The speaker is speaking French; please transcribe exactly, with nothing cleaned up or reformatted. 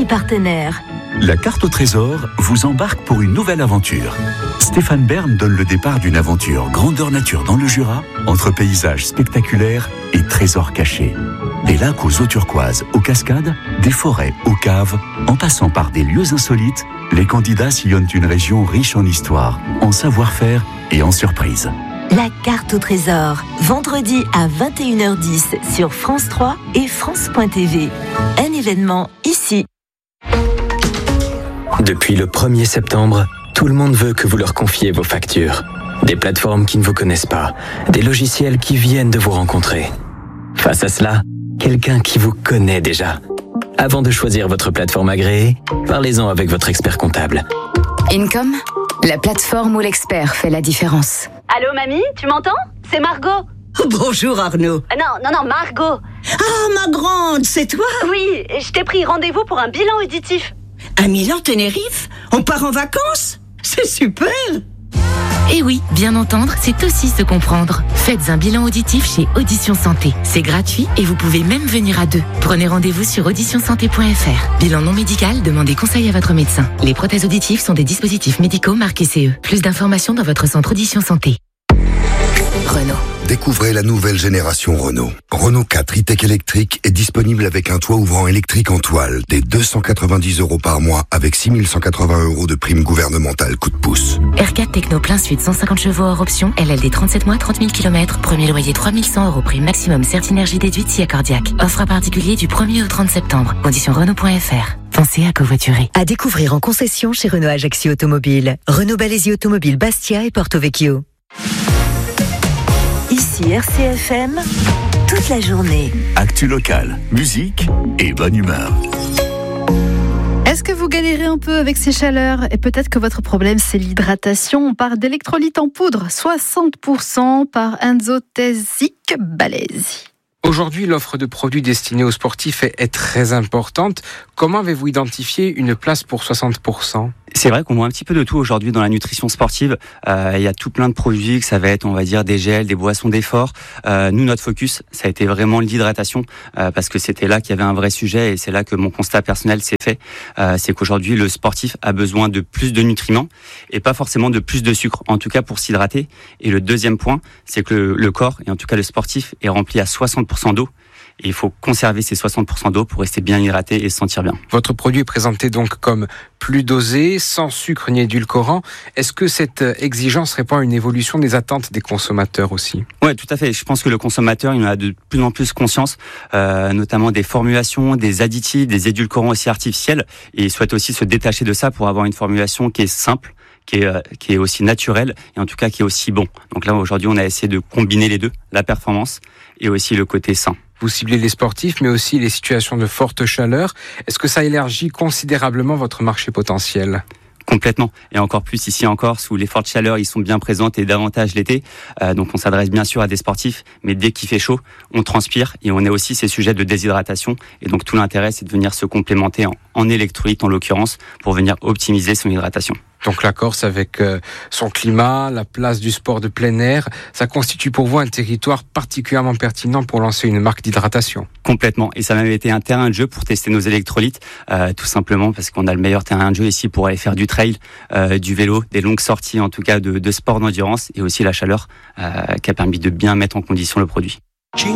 Merci partenaire. La carte au trésor vous embarque pour une nouvelle aventure. Stéphane Bern donne le départ d'une aventure grandeur nature dans le Jura, entre paysages spectaculaires et trésors cachés. Des lacs aux eaux turquoises, aux cascades, des forêts aux caves, en passant par des lieux insolites, les candidats sillonnent une région riche en histoire, en savoir-faire et en surprises. La carte au trésor, vendredi à vingt et une heures dix sur France trois et France point T V. Un événement ici. Depuis le premier septembre, tout le monde veut que vous leur confiez vos factures. Des plateformes qui ne vous connaissent pas, des logiciels qui viennent de vous rencontrer. Face à cela, quelqu'un qui vous connaît déjà. Avant de choisir votre plateforme agréée, parlez-en avec votre expert comptable. Income, la plateforme où l'expert fait la différence. Allô mamie, tu m'entends? C'est Margot. Bonjour Arnaud. Ah non, non, non, Margot. Ah ma grande, c'est toi? Oui, je t'ai pris rendez-vous pour un bilan auditif. À Milan, Tenerife? On part en vacances? C'est super! Et oui, bien entendre, c'est aussi se comprendre. Faites un bilan auditif chez Audition Santé. C'est gratuit et vous pouvez même venir à deux. Prenez rendez-vous sur audition santé point f r. Bilan non médical, demandez conseil à votre médecin. Les prothèses auditives sont des dispositifs médicaux marqués C E. Plus d'informations dans votre centre Audition Santé. Renault. Découvrez la nouvelle génération Renault. Renault quatre e-tech électrique est disponible avec un toit ouvrant électrique en toile dès deux cent quatre-vingt-dix euros par mois avec six mille cent quatre-vingts euros de prime gouvernementale coup de pouce. R quatre Techno plein sud, cent cinquante chevaux hors option, L L D trente-sept mois, trente mille kilomètres, premier loyer trois mille cent euros, prime maximum Certinergie déduite si accordiaque. Offre à particulier du premier au trente septembre. Conditions Renault point f r. Pensez à covoiturer. À découvrir en concession chez Renault Ajaccio Automobile. Renault Balesi Automobile Bastia et Porto Vecchio. Ici R C F M, toute la journée. Actu locale, musique et bonne humeur. Est-ce que vous galérez un peu avec ces chaleurs? Et peut-être que votre problème, c'est l'hydratation. On parle d'électrolyte en poudre, soixante pour cent par Enzo Tesic Balesi. Aujourd'hui, l'offre de produits destinés aux sportifs est, est très importante. Comment avez-vous identifié une place pour soixante pour cent ? C'est vrai qu'on voit un petit peu de tout aujourd'hui dans la nutrition sportive. Euh, il y a tout plein de produits, que ça va être, on va dire, des gels, des boissons d'effort. Euh, nous, notre focus, ça a été vraiment l'hydratation, euh, parce que c'était là qu'il y avait un vrai sujet et c'est là que mon constat personnel s'est fait. Euh, c'est qu'aujourd'hui, le sportif a besoin de plus de nutriments et pas forcément de plus de sucre, en tout cas pour s'hydrater. Et le deuxième point, c'est que le, le corps, et en tout cas le sportif, est rempli à soixante pour cent d'eau. Et il faut conserver ces soixante pour cent d'eau pour rester bien hydraté et se sentir bien. Votre produit est présenté donc comme plus dosé, sans sucre ni édulcorant. Est-ce que cette exigence répond à une évolution des attentes des consommateurs aussi ? Oui, tout à fait. Je pense que le consommateur, il en a de plus en plus conscience, euh, notamment des formulations, des additifs, des édulcorants aussi artificiels. Et il souhaite aussi se détacher de ça pour avoir une formulation qui est simple, qui est, euh, qui est aussi naturelle et en tout cas qui est aussi bon. Donc là, aujourd'hui, on a essayé de combiner les deux, la performance et aussi le côté sain. Vous ciblez les sportifs, mais aussi les situations de forte chaleur. Est-ce que ça élargit considérablement votre marché potentiel ? Complètement. Et encore plus ici en Corse où les fortes chaleurs ils sont bien présentes et davantage l'été. Euh, donc on s'adresse bien sûr à des sportifs, mais dès qu'il fait chaud, on transpire et on a aussi ces sujets de déshydratation. Et donc tout l'intérêt c'est de venir se complémenter en, en électrolyte en l'occurrence pour venir optimiser son hydratation. Donc la Corse avec euh, son climat, la place du sport de plein air, ça constitue pour vous un territoire particulièrement pertinent pour lancer une marque d'hydratation. Complètement. Et ça a même été un terrain de jeu pour tester nos électrolytes, euh, tout simplement parce qu'on a le meilleur terrain de jeu ici pour aller faire du trail, euh, du vélo, des longues sorties en tout cas de, de sport d'endurance et aussi la chaleur euh, qui a permis de bien mettre en condition le produit.